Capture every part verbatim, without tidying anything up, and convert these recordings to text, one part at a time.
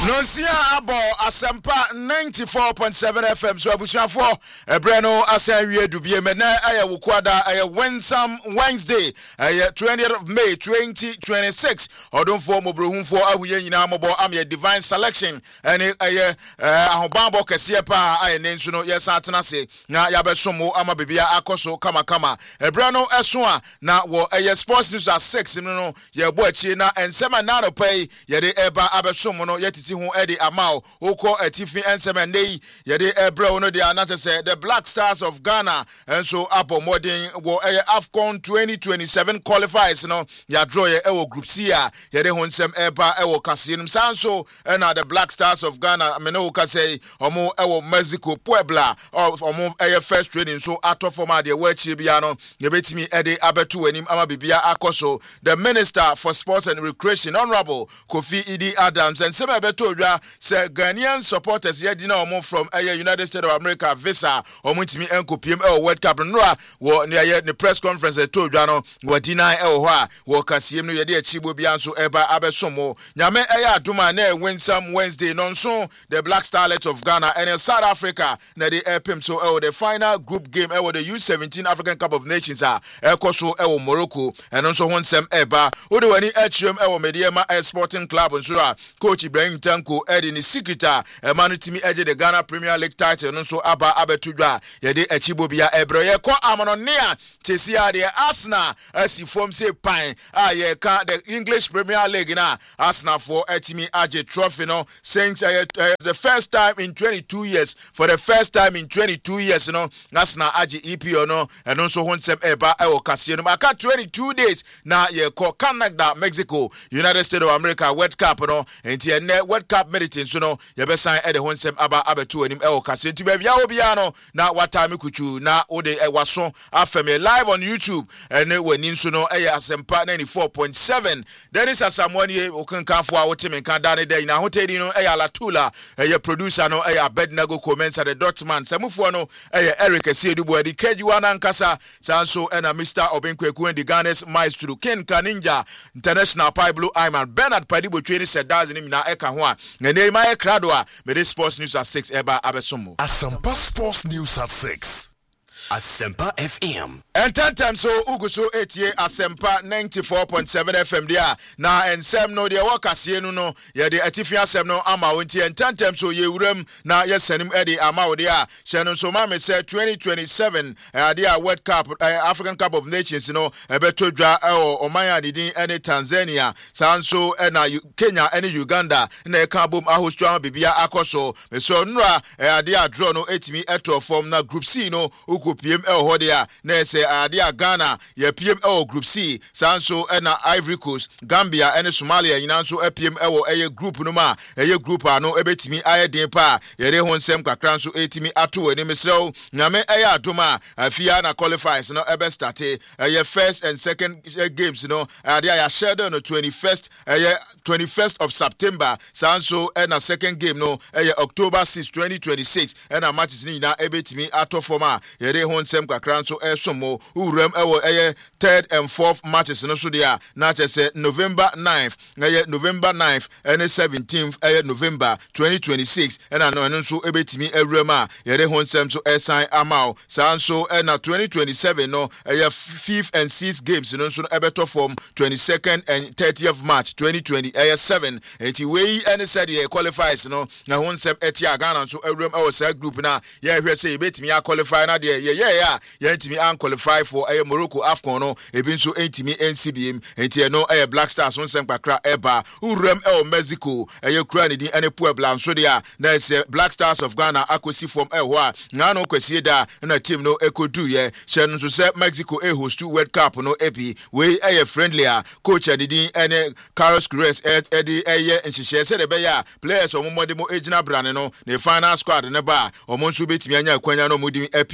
Nonsia abo Asempa ninety-four point seven F M so abusuafo ebreno asanwie dubie me na aya wokwada aya Wednesday aya twentieth of May twenty twenty-six odonfo mobrohunfo ahuye nyina mobo am ye divine selection ene aya ahobambo kese pa aya nensu no yesa atenase na yabesomo ama bibia akoso kama kama ebreno eso a na wo aya sports news at six no ye bo achi na ensema na no pay ye de eba abesomo no yetiti hu edi amao oko atifi ensema nei ye de ebra no de anate say the Black Stars of Ghana and so apo modern wo aya AFCON twenty twenty-seven qualifiers no ya draw ye ewo group C a ye de hu ensem eba ewo kasinum sanso na the Black Stars of Ghana me no ka say omo ewo Mexico Puebla of omo aya first training so ato forma de wachi bia no ye betimi edi abeto anim ama bibia akoso the Minister for Sports and Recreation Honorable Kofi Idi Adams and some beto dwa say Ghanaian supporters ye di na omo from aya United States of America visa omo ntimi enkopiem e World Cup nra wo ne ye ne press conference to dwa no wo di nine e ho a wo kasiem no ye de achibo bia nso eba abesomo nyame aya aduma na Wednesday Wednesday no nso the Black Starlet of Ghana and in South Africa na the epim so e the final group game e the U seventeen African Cup of Nations a e koso e Morocco and nso ho nsem eba wo de wani achiom e Mediema Sporting Club nso a coach Ibrahim Tanko edi ni secretary e manu timi eje the Ghana Premier League title nso aba abetudwa ye de achibo bia ebro ye ko amononea tesia de Arsenal asi form say pine a ye ka the English Premier League na Arsenal for etimi age trophy no since uh, uh, the first time in twenty-two years for the first time in twenty-two years no Arsenal age E P O no and also honsem eba e okase no aka twenty-two days na ye ko Canada Mexico United States of America World Cup no enti ene World Cup meeting so no ye be sign e de honsem aba abeto anim e okase enti ba bia obia no na watame kuchu na ode e waso afeme live on YouTube ene wani so no e Asempa ninety-four point seven Dennis Asamoah okankanfo a wote menka dane dey na hoteli no e Latula e producer no e Abednego comments at the Dortmund samufo no e Eric Esiedubo edi kejiwa na nkasa sanso e na Mister Obenkweku and the Ghana's maestro Ken Kaninja International Pablo Ayman Bernard Padibo twelve said dazi ni na eka ho a ne ma e krado a me sports news at six eba abesomo Asempa Sports News at six Asempa F M. And ten times so Uguso eighty Asempa ninety-four point seven F M dia na ensem no de wakase no no ye de atifia sem no ama wonti and ten times so ye wuram na ye senim e de ama wo dia hye no so ma me say twenty twenty-seven e de World Cup uh, African Cup of Nations no e beto dwa e o omanya didin ene Tanzania sanso e na Kenya ene Uganda na e kan bom ahostu ama bibia akoso me so nra e de draw no etimi eto form na group C no uko P M L Hodia na se adia Ghana ye P M L group C sanso e na Ivory Coast Gambia ene Somalia nyina so e P M L eye group no ma eye group ano ebetimi aye den pa ye de ho nsem kakra so etimi ato ani mesrew nyame eye adoma afia na qualifiers no ebe start eye first and second games no adia ya schedule no twenty-first eye twenty-first of September sanso e na second game no eye October sixth twenty twenty-six e na matches ni na ebetimi ato forma ye de honsem kakran so esomo uram ewo eye third and fourth matches no so dia na chese November ninth eye November ninth and seventeenth eye November twenty twenty-six and no no so ebetimi ewram a ye de honsem so esan amao sanso e na twenty twenty-seven no eye fifth and sixth games no so ebeto form twenty-second and thirtieth March twenty twenty eye seven eti we any said ye qualifies no na honsem etia Ghana so ewram ewo sa group na ye hwe say ebetimi a qualify na de yeah yeah yeah ntimi an qualify for a Morocco AFCON no ebi nso ntimi N C B M enti no a Black Stars on sem kakra eba urem el Mexico e kura ne din ene Puebla nso de a na se Black Stars of Ghana akosi from e ho a na no kwesi da na team no ekodu ye hye no so se Mexico e host to World Cup no epi we e friendly a coach ade din ene Carlos Queiroz e de eye nhihye se de be ya players omomode mo ejina brane no ne final squad ne ba omo nso betimi anya kwanya no modin epiem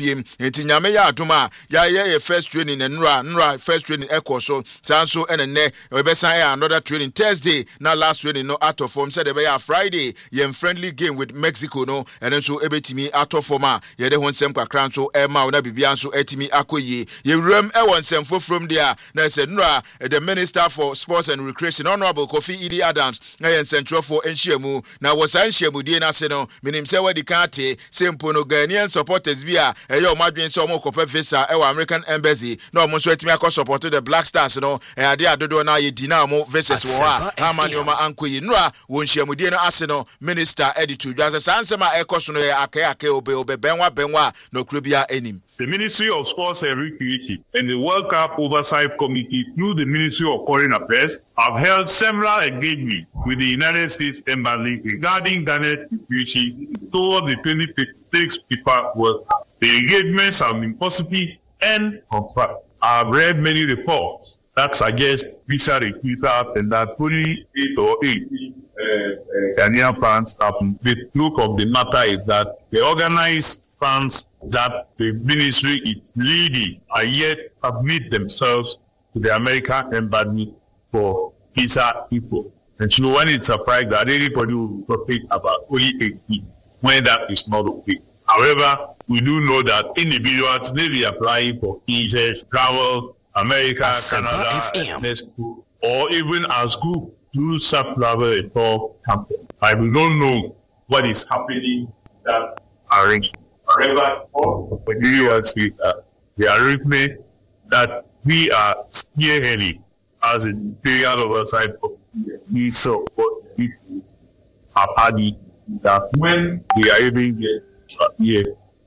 enti nyame ya adoma ya ye first training and nra nra first training echo so sanso ene ne obesan another training Thursday na last training no out of form said e be ya Friday ye friendly game with Mexico no and then so ebetimi out of form a ye de ho nsem kwakran so e ma na bibia so etimi akoyi ye wrem e won nsem fo from there na said nra the minister for sports and recreation Honorable Kofi Idi Adams na ye central for enhyiamu na was enhyiamu die na se no minim se wadi kante sempo no Ghanaian supporters bia e ye o madwen se o mo kopa visa e wa American embassy na o mo so etimi akọ support the Black Stars no e ade adodo na ye di na mo versus wo ha amanioma ankoyi nra won hyiamu die no ase no minister editor dwa se sansema e koso no ye akai akai obe obe benwa benwa no krobia enim. The Ministry of Sports and Recreation and the World Cup Oversight Committee through the Ministry of Foreign Affairs have held several engagements with the United States Embassy regarding Ghana's situation toward the twenty twenty-six FIFA World Cup. The engagements have been positive and confirmed. I have read many reports that suggest visa refusals and that only eight or eight uh, uh, Ghanaian fans have. The truth of the matter is that the organized fans that the ministry is leading are yet submit themselves to the American embassy for visa info. And so when it's surprised that anybody will profit about only eighteen, when that is not okay. However, we do know that individuals may be applying for visas, travel, America, Canada, Mexico, or even as group through sub-travel and tour company. I will not know what is happening in that arrangement. However, when you are saying that the arrangement that we are spearheading as a period oversight of we support people have had it that when they are even get here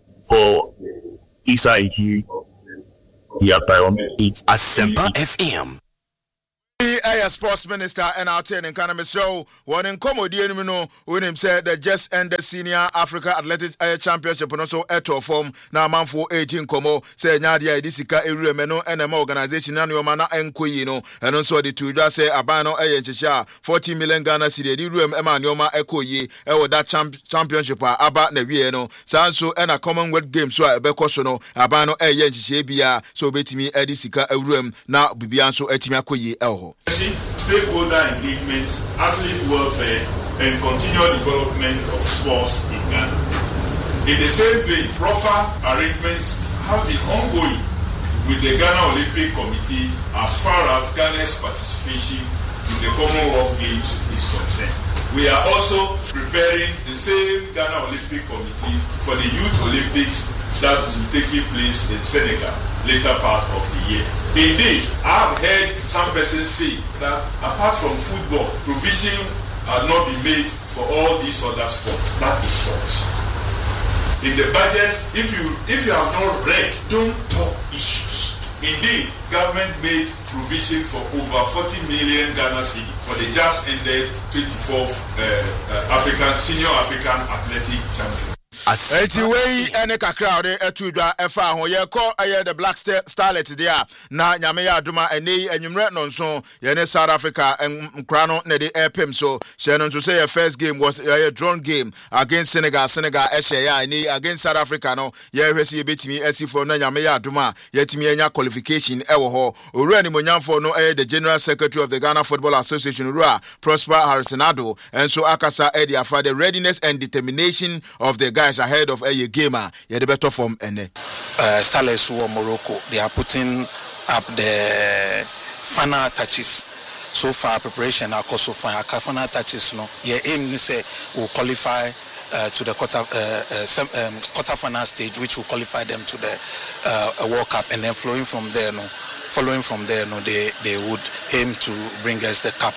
for Isa Iji, the environment is Asempa F M. A sports minister and out in Canada show one in comedy no when him said that just ended senior Africa Athletics Championship and also eto form na man for eighteen komo say nyadia edisika ewure no N M organization na no na enkoyi no and also the two just say abano eye nchesha forty million Ghana cedi di room e ma nyoma ekoyi e wo that championship aba na wie no sanso e na Commonwealth Games so e be koso no abano eye nchesha bia so betimi edisika ewure na bibia so etimi akoyi e ho. Stakeholder engagements, athlete welfare, and continual development of sports in Ghana. In the same way, proper arrangements have been ongoing with the Ghana Olympic Committee as far as Ghana's participation in the Commonwealth Games is concerned. We are also preparing the same Ghana Olympic Committee for the Youth Olympics that will be taking place in Senegal later part of the year. Indeed, I have heard some persons say that apart from football, provision has not been made for all these other sports. That is false. In the budget, if you if you have not read, don't talk issues. Indeed, government made provision for over forty million Ghana cedi for the just ended twenty-fourth uh, uh, African Senior African Athletic Championship. Eti wey ene kakra de etudwa efa ho ye ko aye the Black Starlet there na nyame ya aduma ene enwumre no nso ye ne South Africa nkra no ne de epem so she no nso say your first game was a drawn game against Senegal Senegal e she ya ene against South Africa no ye hwese ye betimi asifo na nyame ya aduma ye timi enya qualification e wo ho owura ni monyamfo no aye the General Secretary of the Ghana Football Association Owura Prosper Harrisonado enso akasa e the afa the readiness and determination of the guys ahead of a gamer, yeah, the better form and uh, Starlets were Morocco. They are putting up the final touches. So far, preparation are also fine. Final touches, no. Yeah, aim say will qualify uh, to the quarter uh, uh, sem- um, quarter final stage, which will qualify them to the uh, World Cup, and then flowing from there, no. Following from there, no, they they would aim to bring us the cup.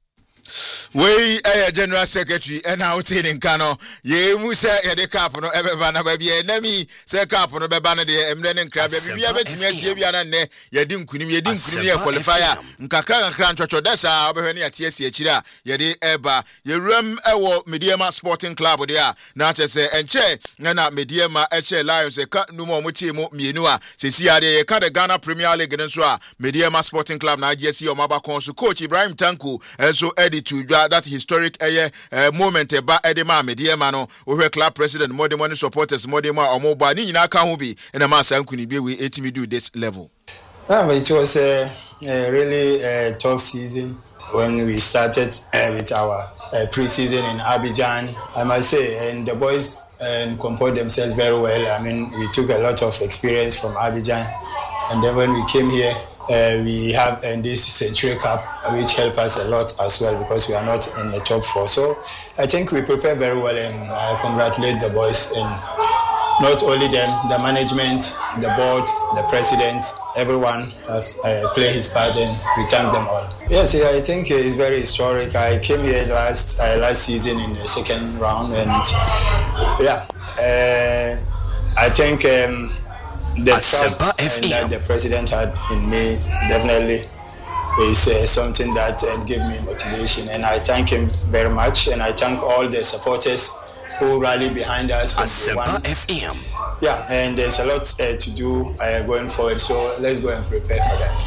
We a General Secretary and out in Kano. Ye Musa at the cap no Ebana baby enemy say cap no bebana de Emden and Crab. We have it Messiana ne Yadim Kunim Yadim Kunim qualifier Nkakra Kran Chocho Dessa Obeni at T S H Chira Yadi Eba Ye Rum Ewo Mediama Sporting Club there not say and che Nana Mediama Eche Lions a cut no more Mutimo Mienua Sisia de Kada Ghana Premier League and so Mediama Sporting Club na Jesse or Mabacon so coach Ibrahim Tanku and so Eddie to sa that historic ɛyɛ uh, moment ɛba ɛde ma media ma no wohwɛ club president more money supporters more ma ɔmo ba ni nyina ka ho bi ɛna ma san kuni bi we etimi do this level. Yeah, but it was a, a really uh, tough season when we started uh, with our uh, pre-season in Abidjan, I must say, and the boys um, composed themselves very well. I mean, we took a lot of experience from Abidjan, and then when we came here, uh, we have uh, this Century Cup, which helped us a lot as well because we are not in the top four. So I think we prepared very well, and I congratulate the boys and not only them, the management, the board, the president, everyone have uh, played his part, and we thank them all. Yes, yeah, I think it's very historic. I came here last uh, last season in the second round, and yeah, uh, I think um, the trust and that the president had in me definitely is uh, something that uh, gave me motivation, and I thank him very much, and I thank all the supporters who rally behind us from one. F M. Yeah, and there's a lot uh, to do uh, going forward, so let's go and prepare for that.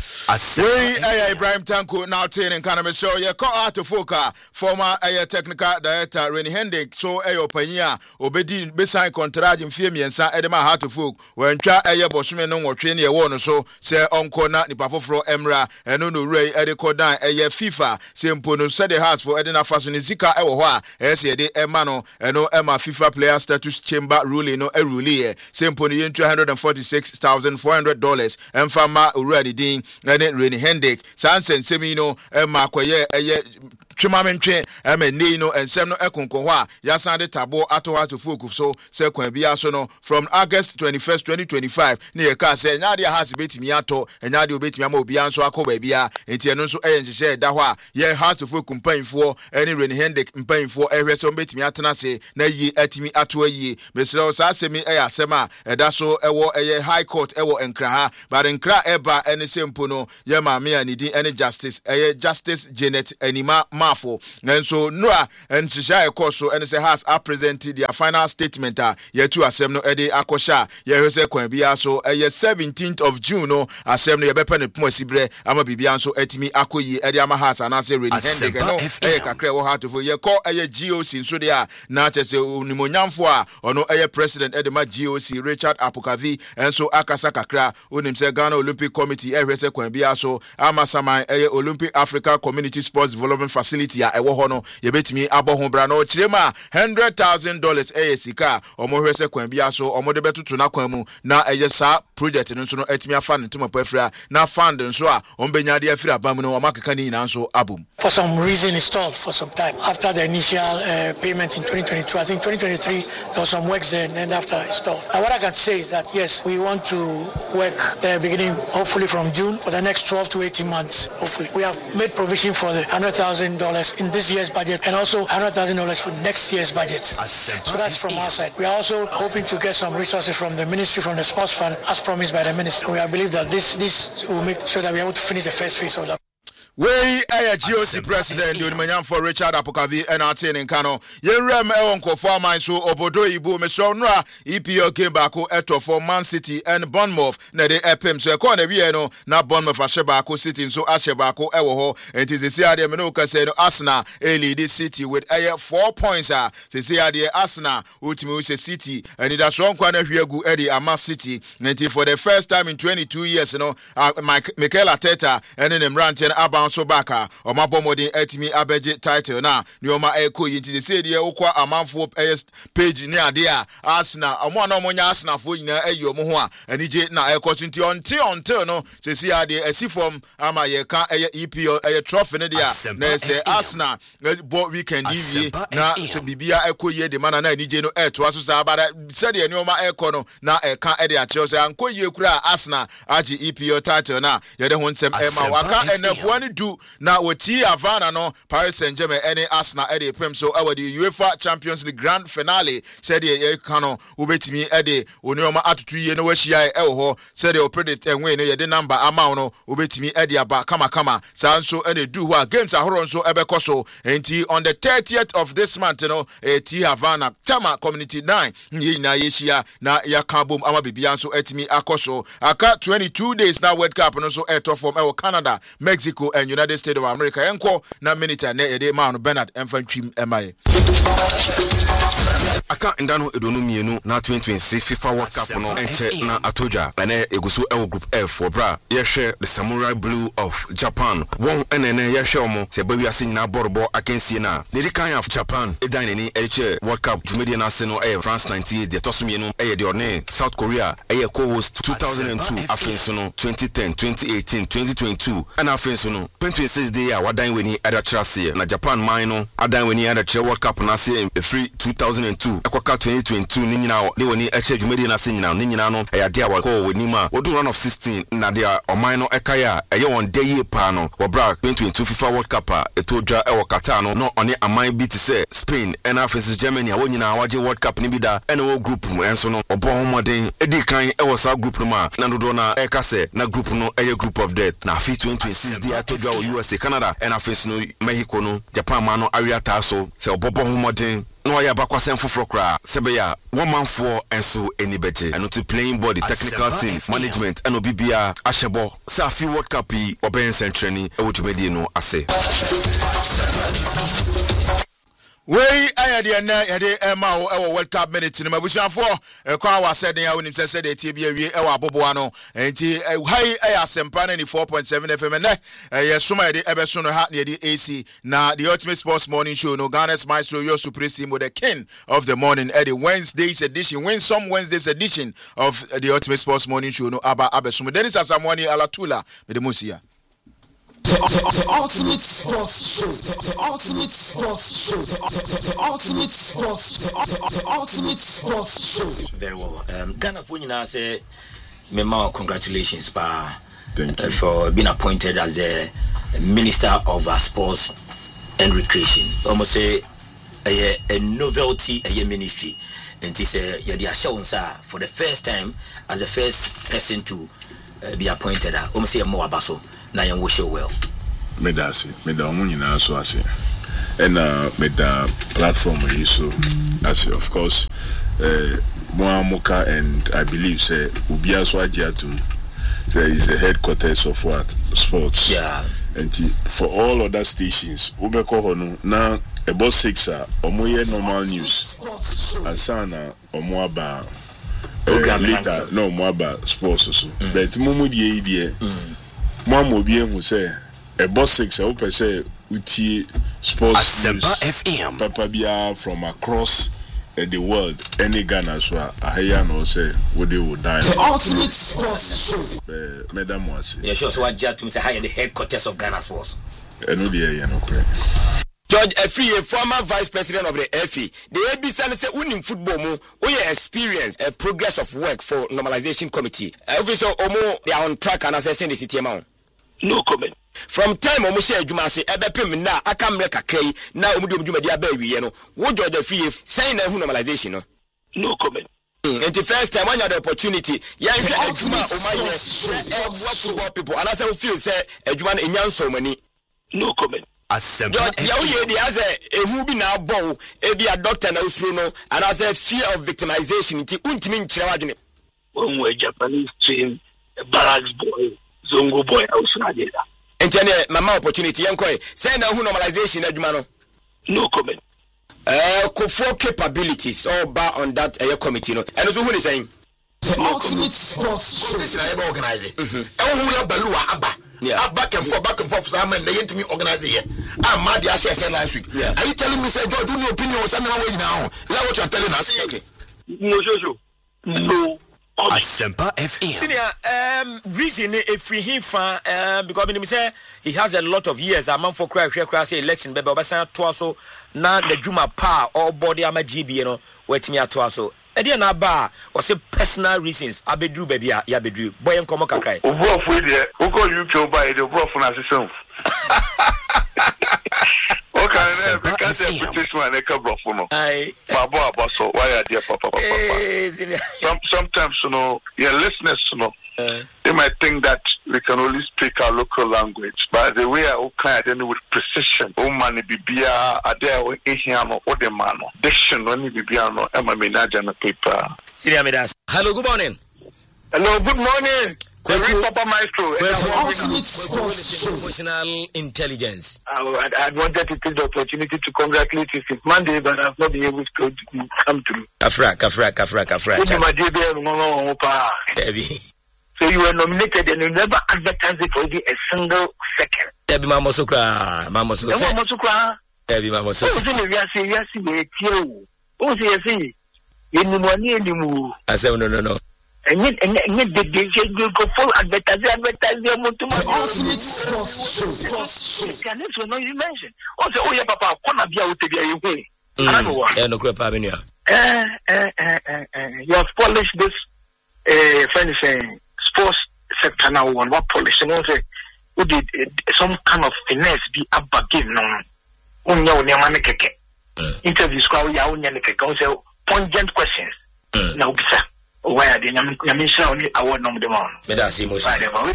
We uh, Ibrahim Tanko now training Canada show ye call out to Foka former uh, technical director Rennie Hendrick so ayo panya obedi besign contract in fear miensa edema heart to folk when twa aye bosume no wotwe ne wo no so se onko na nipa foforo emra eno no ray ede kodan aye FIFA se mpo no se the house for edena faso ne zika ewo ho a ese de ema no eno ema FIFA player status chamber ruling no e rule se mpo no yen two hundred forty-six thousand four hundred dollars emfa ma ura de din ene Rennie Hendrick sansen semino ema koye eye twemamentwe ema nei no ensem no ekonko ho a yasande tabo ato ato folk so se kwan bia so no from August twenty-first twenty twenty-five ne ye ka se nyade has betimi ato nyade obetimi ama obi anso akoba bia enti eno so eye nhye da ho a ye house of folk mpanfo ene Rennie Hendrick mpanfo ehwe se obetimi atena se na yi atimi ato ayi mesre so asemi eye asema eda so ewo eye high court ewo enkra ha but enkra eba ene sempo no ye ma me anidi ene justice eye justice Janet Anima Mafo and so noa and shisha ekoso and say has are presented their final statement uh, ye to asem no ede akosha ye hwese kwan bia so eye seventeenth of June no asem no ye bepe ne pomasibre ama bibia so etimi akoyi ede ama has anase Rennie Hendrick no eye kakra wo ha to fo ye call eye G O C so dia na chese onimonyamfo a ono eye president ede ma G O C Richard Apokavi and so akasa kakra onim se Ghana Olympic Committee e hwese kwan bia so ama saman eye Olympic Africa Community Sports Development Facility ya ewo ho no ye betimi abo ho bra no kirema one hundred thousand dollars eye sika omo hwese kwan bia so omo de betutu na kwan mu na eye sa project no so no etimi afa ne ntoma pafra na fund nso a ombenya de afira bam no omakeka ni na nso abom for some reason it stalled for some time after the initial uh, payment in twenty twenty-two. I think twenty twenty-three there was some works there, and then after it stalled. And what I can say is that yes, we want to work uh, beginning hopefully from June for the next twelve to eighteen months. Hopefully we have made provision for the one hundred thousand dollars in this year's budget and also one hundred thousand dollars for next year's budget. So that's from our side. We are also hoping to get some resources from the ministry, from the sports fund, as promised by the minister. We believe that this this will make sure that we are able to finish the first phase of that. We a G O C president Onimanyam for Richard Apokavi and Artin in Kano. Yenrem Eonko for mine so Obodo Ibu Mesonra E P O came back eto for Man City and Bournemouth. Na de epem so ekone bi no na Bournemouth Ashebako City so Ashebako ewo ho enti se sia de me no ka say no Arsenal e lead City with a four points ah se sia de Arsenal ultimi se City and it has one kwana hwegu e de Ama City enti for the first time in twenty-two years no uh, Mikel Arteta and in Ranten Aba so baka o mabomodi etimi abeje title na ni o ma eko yinti de se de okwa amanfo page ni ade a Arsenal omo na omo nya Arsenal fo nyina ayi omo ho a anije na eko twenty until until no se si ade asifom ama ye ka E P O eye trophy ne dia na se Arsenal bo weekend yi na se bibia eko ye de mana na anije no eto aso sa abara se de ni o ma eko no na eka e de a che se anko ye kura Arsenal agi E P O title na ye de ho nsem e ma waka enafo ani du na woti Havana no Paris Saint-Germain any Arsenal e de pem so e the UEFA Champions League grand finale said ye kano ubetimi e de onioma atutu ye no wahia e wo ho said the predict enwe no ye de number amount no ubetimi e de aba kama kama sa nso e de du ho games ahoro nso e be koso enti on the thirtieth of this month no e ti Havana Tama Community nine ye na yeshia na ya kabom ama bibia nso etimi akoso aka twenty-two days na World Cup no so e to form e Canada Mexico and United States of America. Enko na minute na ede ma no Bernard Enfantwim emaye. Aka ndano edonu mienu na twenty twenty-six FIFA World Cup no enche na atoja ene egusu ewo group F obra yehwe the Samurai Blue of Japan won enene yehwe omo se bawi ase nyina borbo akensie na nedikan of Japan edan neni eche World Cup jumedi na se no e France ninety-eight de toso mienu e de one South Korea e co-host two thousand two afenso no twenty ten twenty eighteen twenty twenty-two and afenso no twenty twenty-six de ya wadan weni ada trase na Japan man no adan weni ada che World Cup na se free two thousand two akwaka twenty twenty-two ni nyina de woni eche jumedi na se nyina ni nyina no e ya de awako woni ma wodu run of sixteen na de oman no ekaya eye won de ye pa no wobra twenty twenty-two FIFA World Cup etodwa e wo Qatar no no oni aman bi ti se Spain and afenso Germany a wonyina waje World Cup ni bi da ene wo group mu enso no obo homoden edi kan e wo sa group no ma na dodo na e ka se na group no e group of death na fi twenty twenty-six dia atodwa o U S A Canada and afenso no Mexico no Japan ma no awiata so se obobo homoden no ya bakwasem foforo kra sebeya one man for enso enibeje and to playing body technical team management and obibia ashebo sa fi World Cup yi oben centrani e wotumedi no ase Wey ayade na yade ema wo ewo World Cup minute no mabusuafo e kwa wa seden ya wonim sese de tie bia wie ewo aboboa no enti hai aya asempa na four point seven F M ne ye soma yade ebeso no ha na yade A C na the Ultimate Sports Morning Show no Ghana's Maestro Yo Supremo the king of the morning at the Wednesday's edition win some Wednesday's edition of the Ultimate Sports Morning Show no aba abeso Dennis Asamwani Alatula with the Musia. The, the, the ultimate sports show. The, the ultimate sports show. The, the, the ultimate sports. The, the, the ultimate sports show. Very well. Um, Ghana for you now say, Mema, congratulations, pa, uh, for being appointed as the Minister of uh, Sports and Recreation. Almost say a, a novelty, a ministry, and this uh, yeah, for the first time as the first person to uh, be appointed. Almost say more abaso. Na yan wish you well. Medasi, meda omunyi na so ase. And uh meda platform yi so as of course uh Moamoka and I believe say Ubia so agiatum. There is the headquarters of what? Sports. Yeah. And for all other stations, Ubeko hono na about six are omoye normal news. And sana omoaba uh, later no moaba sports so. Mm. But mumu die die. Mm. Mama bien who say a boss six I hope say uti sports news F M Papa Bia from across uh, the world any Ghana so I hear no say what they would die the ultimate sports show madam was yeah sure so what to say higher the headquarters of Ghana Sports I know the area no correct George Efie, former vice president of the F I, the A B C say winning football mo, we experience a progress of work for normalization committee. Obviously, omo they are on track and assessing the city amount. No comment. From time omo say adwuma say ebepem na aka mreka kai na omo de adwuma dia ba wiye no. Wo George Efie saying na hu normalization no. No comment. Mm. And the first time when you had the opportunity, yeah, you had adwuma o my say what football people and I say feel say adwuma enyan so many. No comment. Asempa ya uye di aze ehu bi na abon e bi a doctor na usuro no and as a fear of victimization nti untimi nkyere wadwene one a Japanese team a barracks boy zongo boy ausuna deda enti ne mama opportunity yankoi say na hu normalization adwuma no no comment eh kofo capabilities all bar on that uh, committee no and so who is saying the ultimate sports show this na ebe organize eh hu ya balua aba yeah. Back and forth, back and forth. I'm going to me organize here. I'm mad. I said last week. Yeah. Are you telling me, say, George, do your opinion or something away now? Is that what you're telling us? Okay. No, no, no. Asempa F M. Senior, um, reason if we hear from, um, because I mean, say he has a lot of years. A man for cry, cry, cry, say election, but Obasanjo twaso na the Juma pa or body ama G B, you know, wait me at twaso. Edia na ba or say personal reasons abedru baby ya bedru boy enkomo kakrai obo of we there who call you to buy the bro na system okay because the British man e ka bro no ai babo abaso why are there papa papa sometimes you know your listeners you know uh, they might think that we can only speak our local language, but the way I can then with precision, oh man, bibia ade o ehiano o de mano diction when bibia no e ma menaja na paper. Senior Midas. Hello, good morning. Hello, good morning. Papa Maestro. Professional intelligence. I, I wanted to take the opportunity to congratulate you since Monday, but I've not been able to come through. Kafra, Kafra, Kafra, Kafra. So you were nominated and you never advertised it for even a single second. Debbie Mamosukra, Mamosukra. Mamosukra. Debbie Mamosukra. I said, no, no, no. And yet, and yet, the D J go full advertising, advertising, ultimate sports show. And this was not even mentioned. Also, oh, yeah, Papa, come and be out to be a way. I don't know what. Yeah, no, crap, I You have polished this, uh, friend saying, sports sector now, one, what polish, and also, who did some kind of finesse be up again, no, on your name, interviews, crowd, your own, and pungent questions. Now, sir. Why are they Yamisha only award number the one? That's emotion.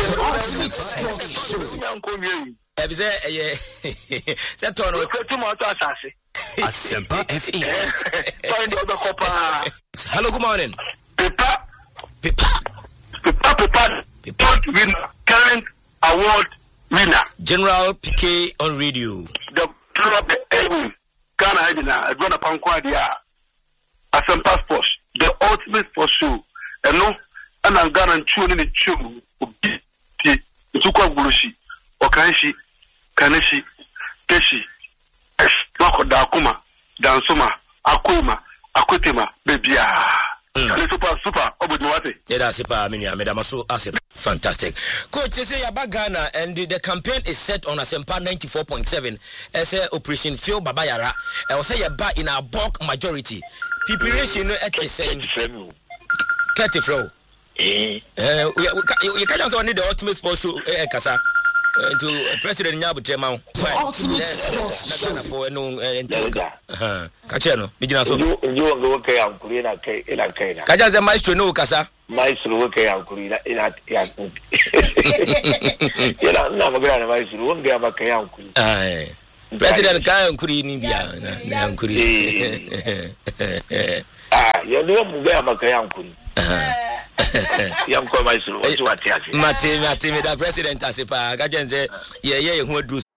Hello, good morning. Pepa, Pepa, Pepa, Pepa, Pepa, winner, current award winner. General P K on radio. The of the Ghana, I run a Pankwadia as a passport. The ultimate for sure. And no, and I'm gonna chew in the chew. The Zuka Burushi, Okanshi, Kaneshi, Teshi, Nako Dakuma, Dansuma, Akuma, Akutema, baby. Super, super, Obuduate. Yeah, that's it, I mean, Madam so fantastic. Coach, you say about Ghana, and the, the campaign is set on Asempa ninety-four point seven as a Operation Phil Babayara. I will say about in a bulk majority. Preparation at the same. Catty flow. Eh, you can't also need the ultimate sports show, eh, Kasa. To President Nyabu Tema. Ultimate sports show. For no, and Kachano, Mijinaso. You won't go okay, I'm clean, okay, in a cane. Kajaza Maestro, no, Kasa. Maestro, okay, I'm clean, in a cane. You know, never got a maestro, won't get a cane. Aye. President Kayan Kuri in India. Ah, you know, I'm a cane. Young Maestro, what's what you Mati, Mati, the president, as a pag, I can say, yeah, yeah, who drew